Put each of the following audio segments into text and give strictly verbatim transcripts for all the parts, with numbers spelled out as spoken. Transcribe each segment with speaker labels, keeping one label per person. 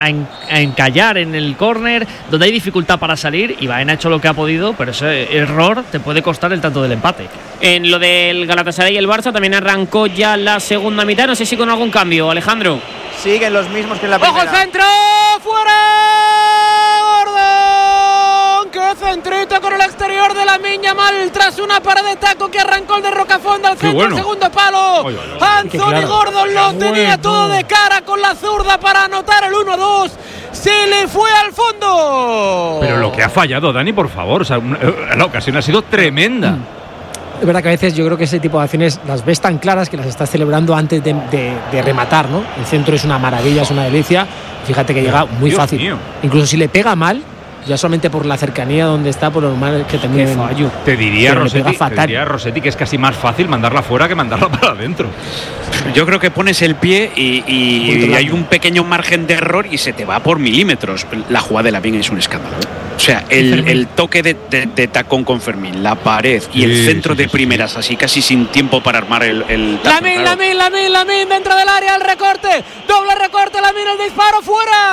Speaker 1: A, en, a encallar en el córner, donde hay dificultad para salir, y Baena ha hecho lo que ha podido, pero ese error te puede costar el tanto del empate.
Speaker 2: En lo del Galatasaray y el Barça también arrancó ya la segunda mitad, no sé si con algún cambio, Alejandro.
Speaker 3: Siguen los mismos que en la primera.
Speaker 4: ¡Ojo el centro! ¡Fuera! ¡Gordon! ¡Qué centrito con el exterior de Lamine Yamal tras una parada de taco que arrancó el de Rocafonda al centro,
Speaker 5: bueno.
Speaker 4: el segundo palo! Oye, oye, oye. Anthony claro. Gordon lo tenía bueno. todo de cara con la zurda para anotar el uno dos. Se le fue al fondo.
Speaker 5: Pero lo que ha fallado, Dani, por favor, o sea, la ocasión ha sido tremenda.
Speaker 6: Es verdad que a veces yo creo que ese tipo de acciones las ves tan claras que las estás celebrando antes de, de, de rematar, ¿no? El centro es una maravilla, es una delicia. Fíjate que llega muy
Speaker 5: Dios
Speaker 6: fácil.
Speaker 5: Mío.
Speaker 6: Incluso si le pega mal, ya solamente por la cercanía donde está, por lo normal que termine fallo.
Speaker 5: Te diría, Rossetti, te diría Rossetti que es casi más fácil mandarla fuera que mandarla para adentro.
Speaker 7: Yo creo que pones el pie y, y, y hay un pequeño margen de error y se te va por milímetros. La jugada de Lamine es un escándalo. O sea, el, el toque de, de, de tacón con Fermín, la pared y sí, el centro sí, sí, de primeras, sí. así casi sin tiempo para armar el, el tazo.
Speaker 4: Lamine, Lamine, Lamine, Lamine dentro del área, el recorte, doble recorte, Lamine, el disparo,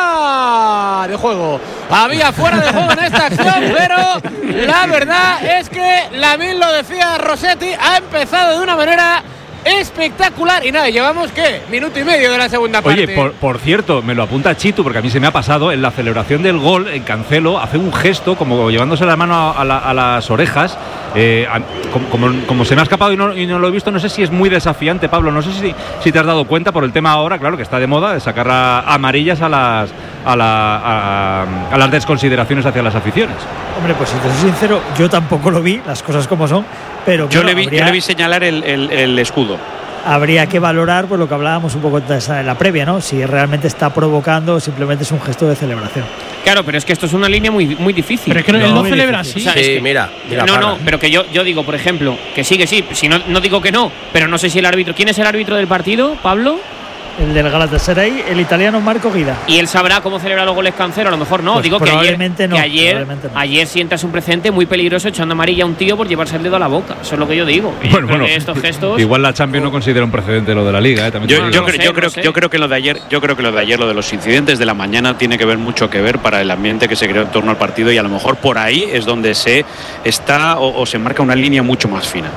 Speaker 4: fuera de juego. Había fuera de juego en esta acción, pero la verdad es que Lamine, lo decía Rossetti, ha empezado de una manera espectacular. Y nada, llevamos ¿qué? Minuto y medio de la segunda parte.
Speaker 5: Oye, por, por cierto, me lo apunta Chitu, porque a mí se me ha pasado, en la celebración del gol, en Cancelo, hace un gesto como llevándose la mano a, a, la, a las orejas. Eh, a, como, como, como se me ha escapado y no, y no lo he visto, no sé si es muy desafiante, Pablo. No sé si, si te has dado cuenta por el tema ahora, claro, que está de moda, de sacar a, amarillas a las, a, la, a, a las desconsideraciones hacia las aficiones.
Speaker 8: Hombre, pues si te soy sincero, yo tampoco lo vi, las cosas como son. Pero
Speaker 7: yo,
Speaker 8: claro,
Speaker 7: le vi,
Speaker 8: habría,
Speaker 7: yo le vi señalar el, el, el escudo.
Speaker 8: Habría que valorar pues, lo que hablábamos un poco en la previa, ¿no? Si realmente está provocando o simplemente es un gesto de celebración.
Speaker 2: Claro, pero es que esto es una línea muy, muy difícil.
Speaker 4: Pero es que no, él no celebra así.
Speaker 2: O sea,
Speaker 9: sí,
Speaker 2: es que,
Speaker 9: mira, mira.
Speaker 2: No,
Speaker 9: para.
Speaker 2: no, pero que yo, yo digo, por ejemplo, que sí, que sí. Si no, no digo que no, pero no sé si el árbitro. ¿Quién es el árbitro del partido, Pablo?
Speaker 8: El del Galatasaray, el italiano Marco Guida.
Speaker 2: Y él sabrá cómo celebrar los goles Cancelo, a lo mejor no.
Speaker 8: Pues
Speaker 2: Digo que ayer,
Speaker 8: no,
Speaker 2: que ayer,
Speaker 8: probablemente no.
Speaker 2: ayer sientas un precedente muy peligroso echando amarilla a un tío por llevarse el dedo a la boca. Eso es lo que yo digo. Y
Speaker 5: bueno, bueno,
Speaker 2: estos gestos,
Speaker 5: igual la Champions no considera un precedente lo de la Liga, ¿eh? También
Speaker 7: yo,
Speaker 5: no,
Speaker 7: yo,
Speaker 2: no
Speaker 7: creo,
Speaker 2: sé,
Speaker 7: yo,
Speaker 2: no
Speaker 7: creo,
Speaker 2: sé.
Speaker 7: yo creo que lo de ayer, yo creo que lo de ayer, lo de los incidentes de la mañana tiene que ver mucho que ver para el ambiente que se creó en torno al partido y a lo mejor por ahí es donde se está o, o se marca una línea mucho más fina.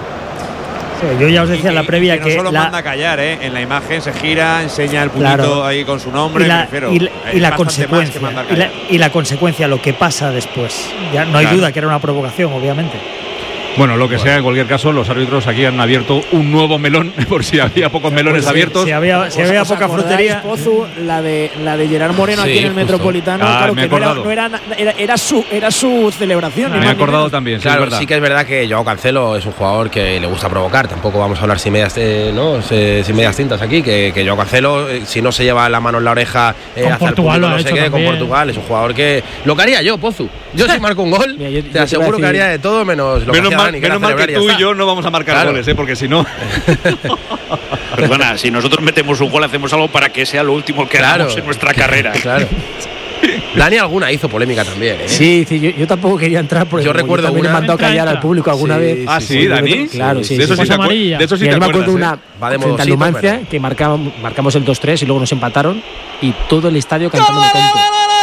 Speaker 8: Yo ya os decía en la
Speaker 3: y,
Speaker 8: previa
Speaker 3: y que
Speaker 8: que
Speaker 3: no solo
Speaker 8: la...
Speaker 3: manda a callar, ¿eh? En la imagen se gira, enseña el puntito
Speaker 8: claro.
Speaker 3: ahí con su nombre.
Speaker 8: Y la,
Speaker 3: prefiero,
Speaker 8: y la, y la consecuencia y la, y la consecuencia, lo que pasa después. Ya no hay
Speaker 5: claro.
Speaker 8: duda que era una provocación, obviamente.
Speaker 5: Bueno, lo que bueno. sea, en cualquier caso, los árbitros aquí han abierto un nuevo melón, por si había pocos melones
Speaker 8: pues sí,
Speaker 5: abiertos.
Speaker 8: Si había, si había poca frutería.
Speaker 10: Pozu, la de la de Gerard Moreno sí, aquí en el justo. Metropolitano,
Speaker 5: ah,
Speaker 10: claro
Speaker 5: que
Speaker 10: no era, no era, era, era, su, era su celebración.
Speaker 5: Ah, me he acordado también, sí,
Speaker 9: claro,
Speaker 5: es verdad.
Speaker 9: sí que es verdad que Joao Cancelo es un jugador que le gusta provocar. Tampoco vamos a hablar sin medias, eh, ¿no? sin medias tintas aquí, que, que Joao Cancelo, eh, si no se lleva la mano en la oreja eh, hacia el público, no sé qué, con Portugal, es un jugador que lo que haría yo, Pozu. Yo si marco un gol, Mira, yo, te yo aseguro te que haría de todo menos lo menos que hacía Dani, que
Speaker 5: menos mal que tú y yo no vamos a marcar claro. goles, ¿eh? Porque si no.
Speaker 7: Perdona, si nosotros metemos un gol, hacemos algo para que sea lo último que claro. hagamos en nuestra carrera.
Speaker 9: Claro. Dani alguna hizo polémica también, ¿eh?
Speaker 6: Sí, sí yo, yo tampoco quería entrar porque
Speaker 9: yo recuerdo
Speaker 6: yo también
Speaker 9: una
Speaker 6: he mandado callar al público alguna
Speaker 5: sí,
Speaker 6: vez.
Speaker 5: Ah, sí, sí Dani.
Speaker 6: Claro, sí.
Speaker 5: De eso
Speaker 6: sí,
Speaker 5: sí, te acuerdas. De eso sí te
Speaker 6: acuerdas. Me acuerdo
Speaker 5: ¿eh?
Speaker 6: una frente al Numancia que marcamos, marcamos el dos tres y luego nos empataron y todo el estadio cantando de tonto.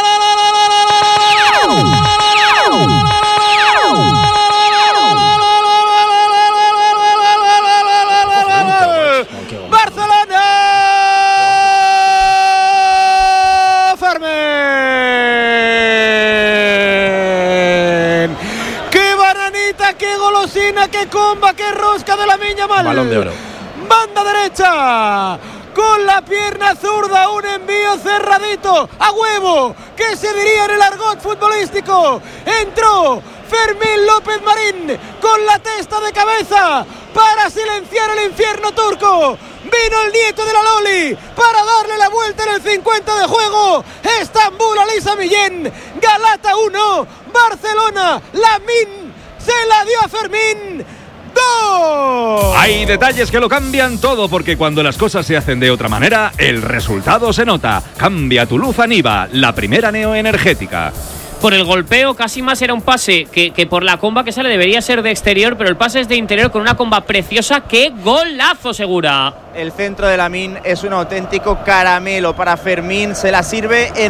Speaker 4: ¡Qué comba, qué rosca de Lamine Yamal!
Speaker 9: Balón de oro.
Speaker 4: Banda derecha, con la pierna zurda, un envío cerradito, a huevo, que se diría en el argot futbolístico. Entró Fermín López Marín con la testa de cabeza para silenciar el infierno turco. Vino el nieto de la Loli para darle la vuelta en el cincuenta de juego. Estambul, Alisa Millén, Galata uno, Barcelona, Lamine se la dio a Fermín. ¡Dos!
Speaker 5: Hay detalles que lo cambian todo, porque cuando las cosas se hacen de otra manera, el resultado se nota. Cambia tu luz Aniva, la primera neoenergética.
Speaker 2: por el golpeo, casi más era un pase que, que por la comba que sale debería ser de exterior, pero el pase es de interior con una comba preciosa. ¡Qué golazo, Segura!
Speaker 11: El centro de Lamine es un auténtico caramelo para Fermín, se la sirve en